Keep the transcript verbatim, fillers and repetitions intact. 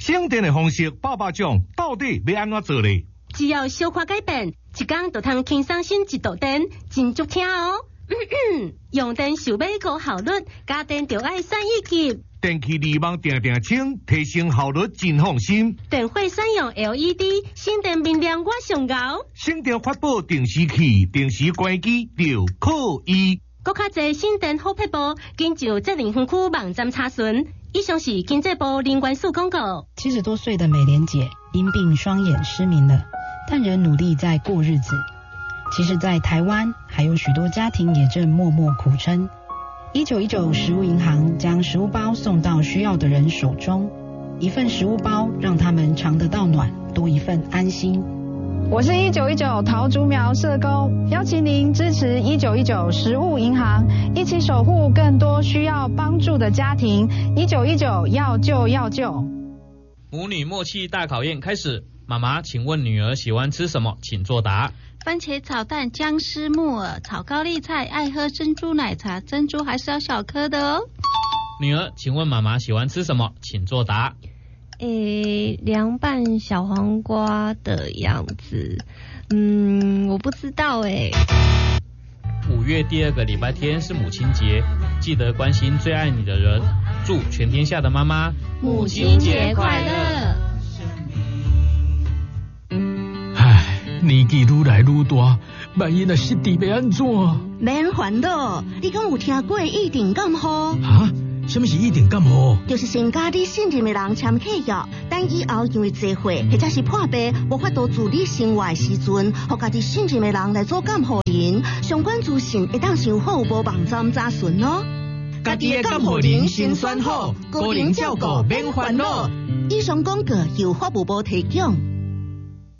省电的方式百百种，到底要安怎做呢？ 只要小可改变，一天就通轻松省一度电，真足听哦。嗯嗯，用电想要高效率，家电就爱选一级。 电器离网定定清，提升效率真放心。 电费选用 L E D， 省电明亮我上高。 省电发布定时器，定时关机就可以。 更较侪省电好撇步，紧就责任分区网站查询。以上是经济部能源署广告。 七十多岁的美莲姐因病双眼失明了，但仍努力在过日子。其实，在台湾还有许多家庭也正默默苦撑。一九一九食物银行将食物包送到需要的人手中，一份食物包让他们尝得到暖，多一份安心。 我是一九一九桃竹苗社工，邀请您支持一九一九食物银行，一起守护更多需要帮助的家庭。一九一九要救要救。 母女默契大考验开始，妈妈，请问女儿喜欢吃什么？请作答。 番茄炒蛋、姜丝木耳、炒高丽菜，爱喝珍珠奶茶，珍珠还是要小颗的哦。 女儿，请问妈妈喜欢吃什么？请作答。 诶，凉拌小黄瓜的样子，嗯，我不知道诶。 五月第二个礼拜天是母亲节，记得关心最爱你的人，祝全天下的妈妈母亲节快乐。 年纪愈来愈大，万一若失智要安怎？ 免烦恼，你敢有听过一定感冒？ 哈？什么是一定感冒？ 就是先甲你信任的人签契约，等以后因为聚会或者是破病，无法度自理生活的时阵，互家己信任的人来做监护人。相关资讯会当上服务网站查询哦。 家己的监护人先选好，个人照顾免烦恼。 以上广告由法务部提供。